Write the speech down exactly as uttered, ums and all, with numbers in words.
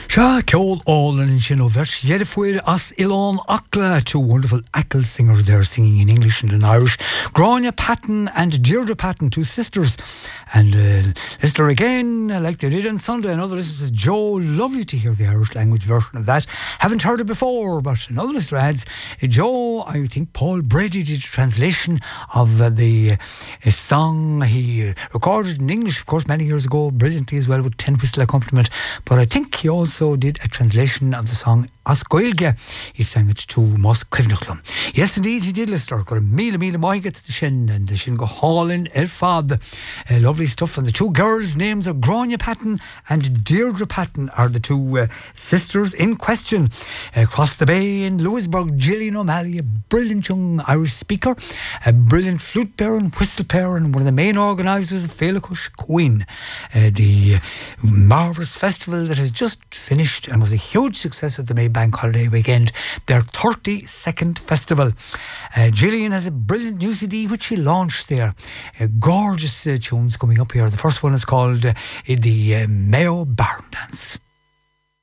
Sha Kjol all and Shinovert, Yedifuir as Ilon Akla, two wonderful Ackle singers there singing in English and in Irish. Grania Patton and Deirdre Patton, two sisters. And uh, Lister again, uh, like they did on Sunday. Another listener says, Joe, lovely to hear the Irish language version of that. Haven't heard it before, but another listener adds, uh, Joe, I think Paul Brady did a translation of uh, the uh, song he uh, recorded in English, of course, many years ago, brilliantly as well with Ten Whistle accompaniment. But I think he also did a translation of the song Ascoilge. He sang it to Moss Quivnachlum. Yes, indeed, he did, Lister. Got a meal, a meal, a moiget to the shin, and the shin go hauling el fad. Uh, lovely stuff. And the two girls' names are Grania Patton and Deirdre Patton, are the two uh, sisters in question. Uh, across the bay in Louisburg, Gillian O'Malley, a brilliant young Irish speaker, a brilliant flute player and whistle player, and one of the main organisers of Féileacush Queen, uh, the marvellous festival that has just finished and was a huge success at the May Bank Holiday weekend, their thirty-second festival. Uh, Gillian has a brilliant new C D which she launched there. Uh, gorgeous uh, tunes coming up here. The first one is called uh, the uh, Mayo Barn Dance.